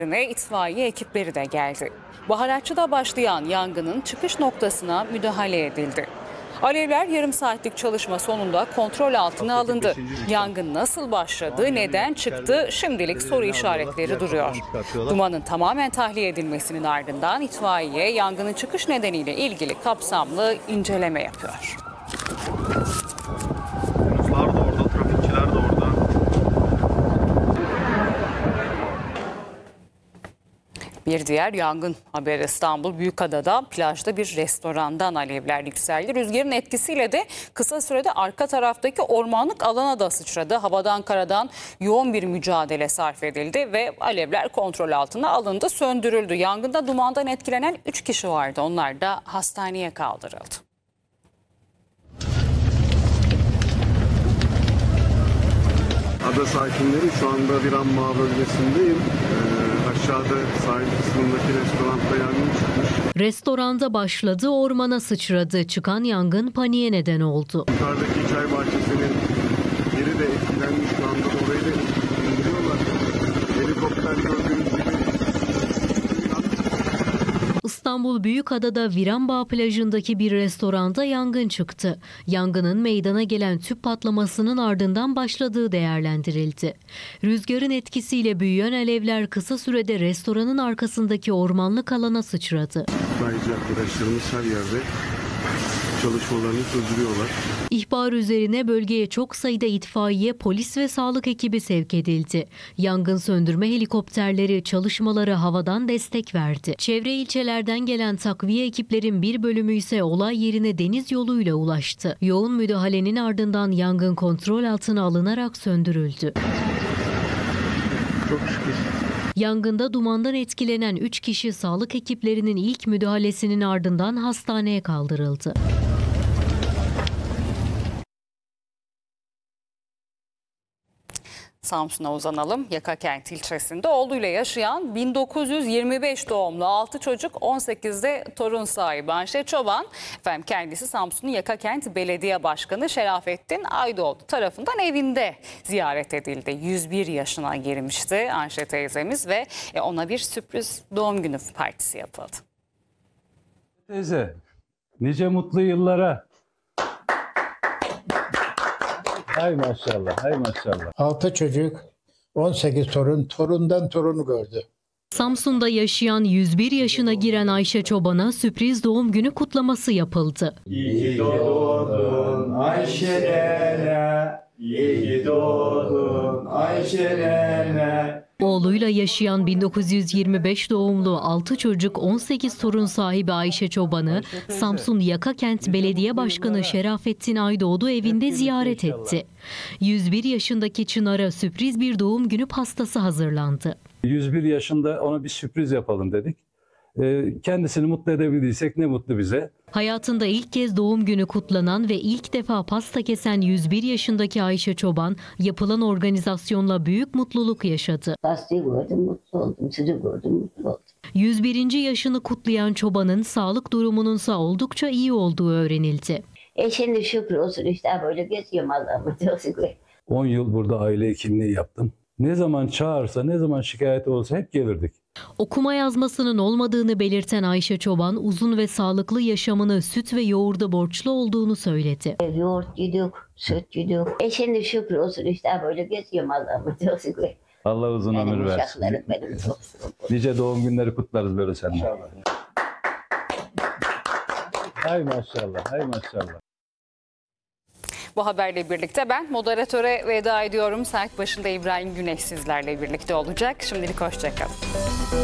itfaiye ekipleri de geldi. Baharatçı'da başlayan yangının çıkış noktasına müdahale edildi. Alevler yarım saatlik çalışma sonunda kontrol altına alındı. Yangın nasıl başladı, neden çıktı, şimdilik soru işaretleri duruyor. Dumanın tamamen tahliye edilmesinin ardından itfaiye yangının çıkış nedeniyle ilgili kapsamlı inceleme yapıyor. Polisler de orada, trafikçiler de orada. Bir diğer yangın haberi İstanbul Büyükada'da plajda bir restorandan alevler yükseldi. Rüzgarın etkisiyle de kısa sürede arka taraftaki ormanlık alana da sıçradı. Havadan karadan yoğun bir mücadele sarf edildi ve alevler kontrol altına alındı, söndürüldü. Yangında dumandan etkilenen 3 kişi vardı. Onlar da hastaneye kaldırıldı. Ada sakinleri şu anda Viranma bölgesindeyim. Aşağıda sahil kısmındaki restoranda yangın çıkmış. Restoranda başladı, ormana sıçradı. Çıkan yangın paniğe neden oldu. Yukarıdaki çay bahçesinin yeri de etkilenmiş, şu anda orayı da indiriyorlar. Helikopter gördüğünüz gibi. İstanbul Büyükada'da Viranbağ plajındaki bir restoranda yangın çıktı. Yangının meydana gelen tüp patlamasının ardından başladığı değerlendirildi. Rüzgarın etkisiyle büyüyen alevler kısa sürede restoranın arkasındaki ormanlık alana sıçradı. İtfaiyeci arkadaşlarımız her yerde çalışmalarını sürdürüyorlar. İhbar üzerine bölgeye çok sayıda itfaiye, polis ve sağlık ekibi sevk edildi. Yangın söndürme helikopterleri çalışmalara havadan destek verdi. Çevre ilçelerden gelen takviye ekiplerin bir bölümü ise olay yerine deniz yoluyla ulaştı. Yoğun müdahalenin ardından yangın kontrol altına alınarak söndürüldü. Çok şükür. Yangında dumandan etkilenen 3 kişi sağlık ekiplerinin ilk müdahalesinin ardından hastaneye kaldırıldı. Samsun'a uzanalım. Yakakent ilçesinde oğluyla yaşayan 1925 doğumlu 6 çocuk 18'de torun sahibi Ayşe Çoban. Kendisi Samsun'un Yakakent Belediye Başkanı Şerafettin Aydoğdu tarafından evinde ziyaret edildi. 101 yaşına girmişti Ayşe teyzemiz ve ona bir sürpriz doğum günü partisi yapıldı. Teyze, nice mutlu yıllara. Hay maşallah, hay maşallah. 6 çocuk, 18 torun, torundan torunu gördü. Samsun'da yaşayan 101 yaşına giren Ayşe Çoban'a sürpriz doğum günü kutlaması yapıldı. İyi doğdun Ayşe'lere, iyi doğdun Ayşe'lere. Oğluyla yaşayan 1925 doğumlu 6 çocuk 18 torun sahibi Ayşe Çoban'ı Samsun Yakakent Belediye Başkanı Şerafettin Aydoğdu evinde ziyaret etti. 101 yaşındaki Çınar'a sürpriz bir doğum günü pastası hazırlandı. 101 yaşında ona bir sürpriz yapalım dedik. Kendisini mutlu edebildiysek ne mutlu bize. Hayatında ilk kez doğum günü kutlanan ve ilk defa pasta kesen 101 yaşındaki Ayşe Çoban, yapılan organizasyonla büyük mutluluk yaşadı. Pastayı gördüm, mutlu oldum. Sizi gördüm, mutlu oldum. 101. yaşını kutlayan Çoban'ın sağlık durumununsa oldukça iyi olduğu öğrenildi. Şimdi şükür olsun işte böyle geziyorum Allah'ıma. 10 yıl burada aile hekimliği yaptım. Ne zaman çağırsa, ne zaman şikayeti olsa hep gelirdik. Okuma yazmasının olmadığını belirten Ayşe Çoban, uzun ve sağlıklı yaşamını süt ve yoğurda borçlu olduğunu söyledi. Yoğurt yedik, süt yedik. Şimdi şükür olsun işte böyle geziyorum Allah'ıma. Allah uzun ömür versin. Benim Nice doğum günleri kutlarız böyle seninle. Hay maşallah, hay maşallah. Bu haberle birlikte ben moderatöre veda ediyorum. Saat başında İbrahim Güneş sizlerle birlikte olacak. Şimdilik hoşça kalın.